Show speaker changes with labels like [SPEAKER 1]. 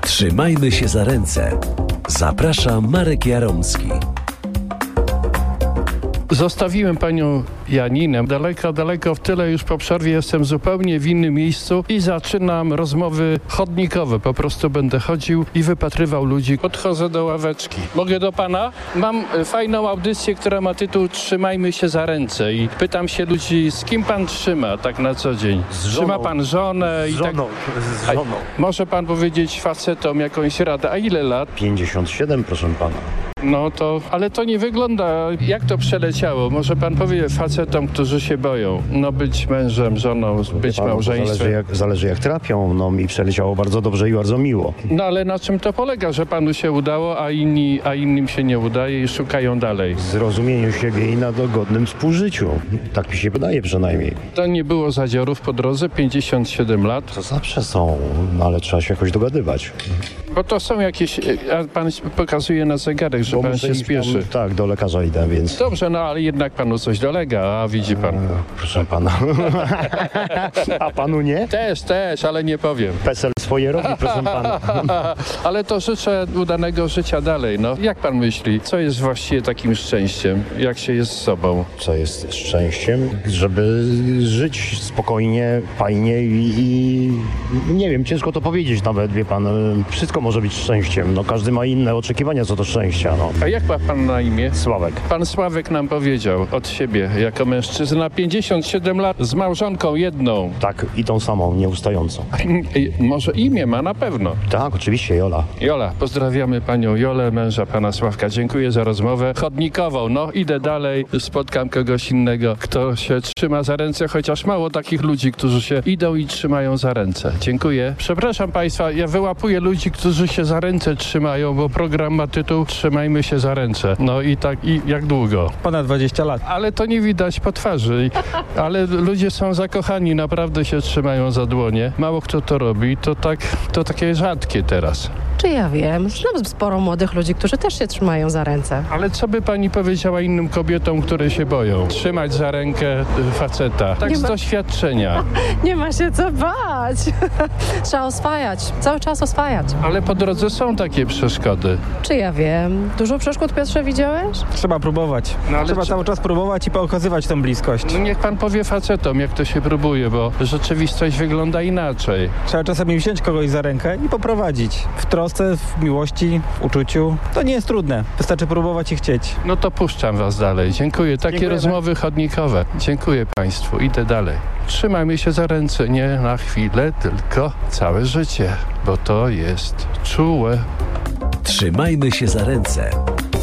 [SPEAKER 1] Trzymajmy się za ręce. Zaprasza Marek Jaromski.
[SPEAKER 2] Zostawiłem panią Janinę. Daleko w tyle, już po przerwie jestem zupełnie w innym miejscu i zaczynam rozmowy chodnikowe. Po prostu będę chodził i wypatrywał ludzi. Podchodzę do ławeczki. Mogę do pana? Mam fajną audycję, która ma tytuł Trzymajmy się za ręce i pytam się ludzi, z kim pan trzyma tak na co dzień? Trzyma pan żonę?
[SPEAKER 3] Z żoną.
[SPEAKER 2] Może pan powiedzieć facetom jakąś radę? A ile lat?
[SPEAKER 3] 57, proszę pana.
[SPEAKER 2] No to, ale to nie wygląda, jak to przeleciało. Może pan powie facetom, którzy się boją, być mężem, żoną, być małżeństwem.
[SPEAKER 3] Zależy jak trafią, mi przeleciało bardzo dobrze i bardzo miło.
[SPEAKER 2] No ale na czym to polega, że panu się udało, a innym się nie udaje i szukają dalej?
[SPEAKER 3] Zrozumieniu siebie i na dogodnym współżyciu. Tak mi się wydaje przynajmniej.
[SPEAKER 2] To nie było zadziorów po drodze, 57 lat.
[SPEAKER 3] To zawsze są, ale trzeba się jakoś dogadywać.
[SPEAKER 2] Bo to są jakieś, a pan pokazuje na zegarek, że pan się spieszy.
[SPEAKER 3] Tak, do lekarza idę, więc...
[SPEAKER 2] Dobrze, ale jednak panu coś dolega, a widzi pan.
[SPEAKER 3] Proszę pana. A panu nie?
[SPEAKER 2] Też, ale nie powiem.
[SPEAKER 3] PESEL swoje robi, proszę pana.
[SPEAKER 2] Ale to życzę udanego życia dalej. Jak pan myśli, co jest właściwie takim szczęściem? Jak się jest z sobą?
[SPEAKER 3] Co jest szczęściem? Żeby żyć spokojnie, fajnie i nie wiem, ciężko to powiedzieć nawet, wie pan. Wszystko może być szczęściem. Każdy ma inne oczekiwania co do szczęścia.
[SPEAKER 2] A jak ma pan na imię?
[SPEAKER 3] Sławek.
[SPEAKER 2] Pan Sławek nam powiedział od siebie, jako mężczyzna, 57 lat, z małżonką jedną.
[SPEAKER 3] Tak, i tą samą, nieustającą.
[SPEAKER 2] Może imię ma na pewno.
[SPEAKER 3] Tak, oczywiście, Jola.
[SPEAKER 2] Jola, pozdrawiamy panią Jolę, męża pana Sławka. Dziękuję za rozmowę chodnikową. Idę dalej, spotkam kogoś innego, kto się trzyma za ręce, chociaż mało takich ludzi, którzy się idą i trzymają za ręce. Dziękuję. Przepraszam państwa, ja wyłapuję ludzi, którzy się za ręce trzymają, bo program ma tytuł Trzymajmy się za ręce. I jak długo?
[SPEAKER 4] Ponad 20 lat.
[SPEAKER 2] Ale to nie widać po twarzy. Ale ludzie są zakochani, naprawdę się trzymają za dłonie. Mało kto to robi, to takie rzadkie teraz.
[SPEAKER 5] Czy ja wiem? Znam sporo młodych ludzi, którzy też się trzymają za ręce.
[SPEAKER 2] Ale co by pani powiedziała innym kobietom, które się boją? Trzymać za rękę faceta. Tak z doświadczenia.
[SPEAKER 5] Nie ma się co bać. Trzeba oswajać. Cały czas oswajać.
[SPEAKER 2] Ale po drodze są takie przeszkody.
[SPEAKER 5] Czy ja wiem? Dużo przeszkód, Piotrze, widziałeś?
[SPEAKER 4] Trzeba próbować. Trzeba cały czas próbować i pokazywać tą bliskość.
[SPEAKER 2] Niech pan powie facetom, jak to się próbuje, bo rzeczywistość wygląda inaczej.
[SPEAKER 4] Trzeba czasami wziąć kogoś za rękę i poprowadzić. W trosce, w miłości, w uczuciu. To nie jest trudne. Wystarczy próbować i chcieć.
[SPEAKER 2] To puszczam was dalej. Dziękuję. Takie rozmowy chodnikowe. Dziękuję państwu. Idę dalej. Trzymajmy się za ręce. Nie na chwilę, tylko całe życie, bo to jest czułe.
[SPEAKER 1] Trzymajmy się za ręce.